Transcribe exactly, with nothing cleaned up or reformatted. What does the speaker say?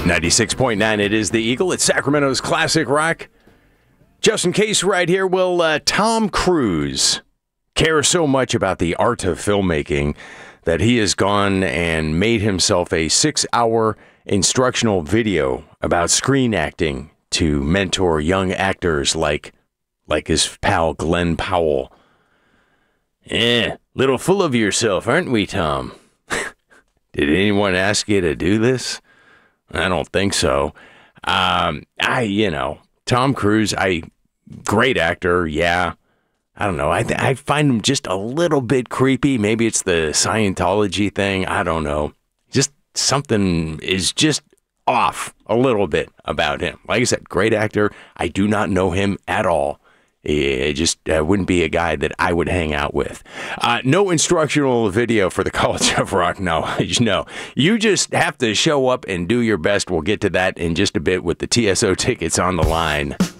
ninety-six point nine, it is the Eagle. It's Sacramento's classic rock. Justin Case right here. Will uh, Tom Cruise care so much about the art of filmmaking that he has gone and made himself a six-hour instructional video about screen acting to mentor young actors like, like his pal Glenn Powell? Eh, little full of yourself, aren't we, Tom? Did anyone ask you to do this? I don't think so. Um, I, you know, Tom Cruise, I, great actor, yeah. I don't know. I, th- I find him just a little bit creepy. Maybe it's the Scientology thing. I don't know. Just something is just off a little bit about him. Like I said, great actor. I do not know him at all. It just uh, wouldn't be a guy that I would hang out with. Uh, no instructional video for the College of Rock. No, no. You just have to show up and do your best. We'll get to that in just a bit with the T S O tickets on the line.